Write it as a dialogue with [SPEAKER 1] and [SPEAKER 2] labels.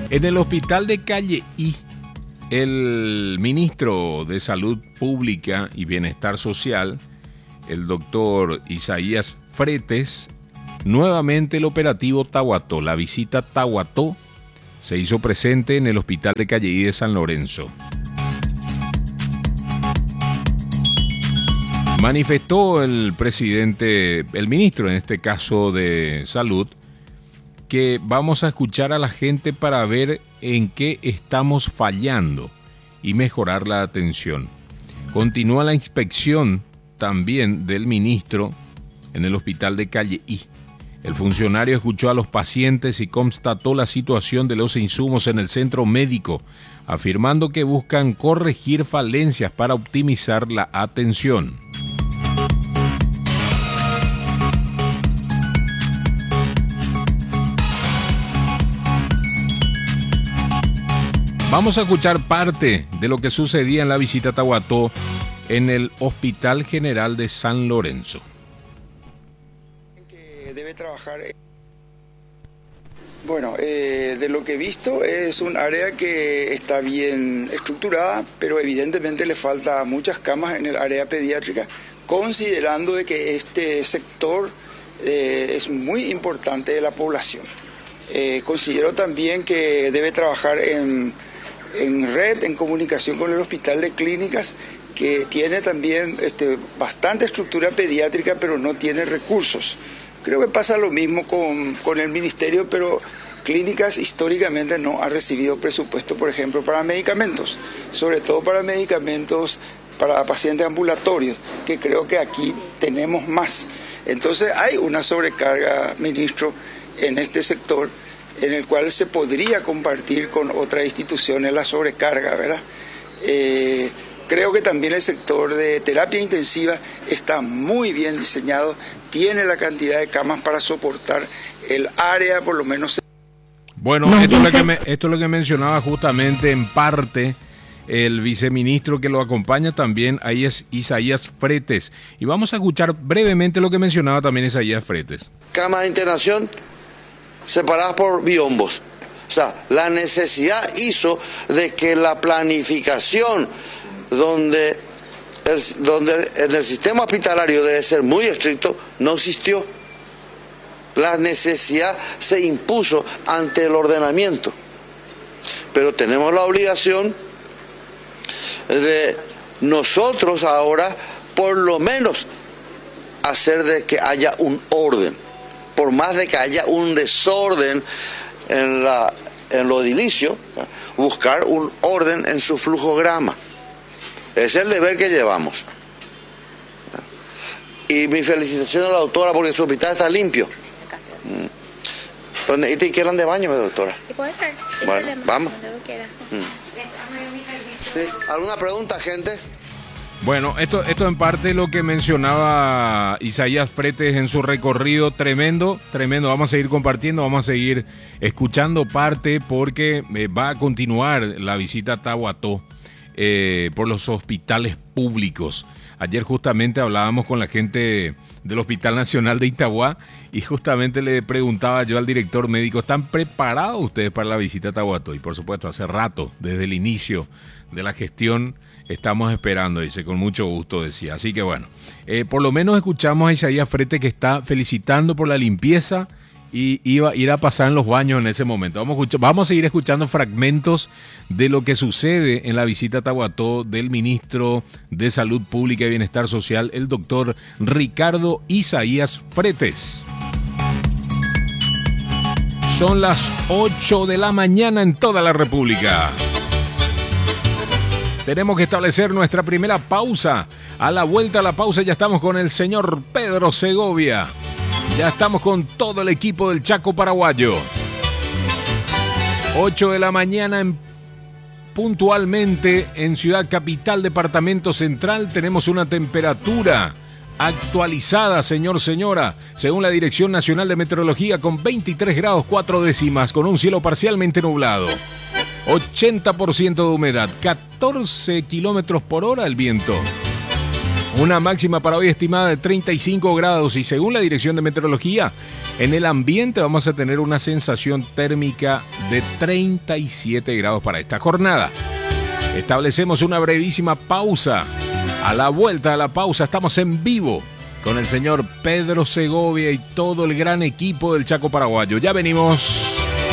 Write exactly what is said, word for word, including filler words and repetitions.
[SPEAKER 1] En el hospital de Calle I, el ministro de Salud Pública y Bienestar Social, el doctor Isaías Fretes, nuevamente el operativo Tahuató, la visita Tahuató, se hizo presente en el hospital de Calle I de San Lorenzo. Manifestó el presidente, el ministro en este caso de Salud, que vamos a escuchar a la gente para ver en qué estamos fallando y mejorar la atención. Continúa la inspección también del ministro en el hospital de Calle I. El funcionario escuchó a los pacientes y constató la situación de los insumos en el centro médico, afirmando que buscan corregir falencias para optimizar la atención. Vamos a escuchar parte de lo que sucedía en la visita a Tahuató en el Hospital General de San Lorenzo.
[SPEAKER 2] Que debe trabajar. Bueno, eh, de lo que he visto es un área que está bien estructurada, pero evidentemente le falta muchas camas en el área pediátrica, considerando de que este sector eh, es muy importante de la población. Eh, considero también que debe trabajar en en red, en comunicación con el Hospital de Clínicas, que tiene también este, bastante estructura pediátrica, pero no tiene recursos. Creo que pasa lo mismo con, con el Ministerio, pero Clínicas históricamente no ha recibido presupuesto, por ejemplo, para medicamentos, sobre todo para medicamentos para pacientes ambulatorios, que creo que aquí tenemos más. Entonces hay una sobrecarga, ministro, en este sector, en el cual se podría compartir con otras instituciones la sobrecarga, ¿verdad? Eh, creo que también el sector de terapia intensiva está muy bien diseñado, tiene la cantidad de camas para soportar el área, por lo menos.
[SPEAKER 1] Bueno, esto es, lo que me, esto es lo que mencionaba justamente en parte el viceministro que lo acompaña también, ahí es Isaías Fretes. Y vamos a escuchar brevemente lo que mencionaba también Isaías Fretes.
[SPEAKER 3] Cama de internación separadas por biombos. O sea, la necesidad hizo de que la planificación donde, el, donde en el sistema hospitalario debe ser muy estricto, no existió. La necesidad se impuso ante el ordenamiento. Pero tenemos la obligación de nosotros ahora, por lo menos, hacer de que haya un orden. Por más de que haya un desorden en, la, en lo edilicio, buscar un orden en su flujograma. Es el deber que llevamos. Y mi felicitación a la doctora porque su hospital está limpio. ¿Dónde te quieran de baño, doctora?
[SPEAKER 4] Puede ser.
[SPEAKER 3] Bueno, vamos.
[SPEAKER 4] Mm.
[SPEAKER 3] ¿Sí? ¿Alguna pregunta, gente?
[SPEAKER 1] Bueno, esto, esto en parte lo que mencionaba Isaías Fretes en su recorrido, tremendo, tremendo. Vamos a seguir compartiendo, vamos a seguir escuchando parte porque eh, va a continuar la visita a Tahuató eh, por los hospitales públicos. Ayer justamente hablábamos con la gente del Hospital Nacional de Itagua y justamente le preguntaba yo al director médico, ¿están preparados ustedes para la visita a Tahuató? Y por supuesto, hace rato, desde el inicio de la gestión, estamos esperando, dice, con mucho gusto, decía. Así que bueno, eh, por lo menos escuchamos a Isaías Fretes que está felicitando por la limpieza y iba a ir a pasar en los baños en ese momento. Vamos a, escuchar, vamos a seguir escuchando fragmentos de lo que sucede en la visita a Tahuató del ministro de Salud Pública y Bienestar Social, el doctor Ricardo Isaías Fretes. Son las ocho de la mañana en toda la República. Tenemos que establecer nuestra primera pausa. A la vuelta a la pausa ya estamos con el señor Pedro Segovia. Ya estamos con todo el equipo del Chaco Paraguayo. ocho de la mañana en, puntualmente en Ciudad Capital, Departamento Central. Tenemos una temperatura actualizada, señor, señora, según la Dirección Nacional de Meteorología, con veintitrés grados cuatro décimas, con un cielo parcialmente nublado. ochenta por ciento de humedad, catorce kilómetros por hora el viento. Una máxima para hoy estimada de treinta y cinco grados y según la Dirección de Meteorología, en el ambiente vamos a tener una sensación térmica de treinta y siete grados para esta jornada. Establecemos una brevísima pausa. A la vuelta de la pausa estamos en vivo con el señor Pedro Segovia y todo el gran equipo del Chaco Paraguayo. Ya venimos.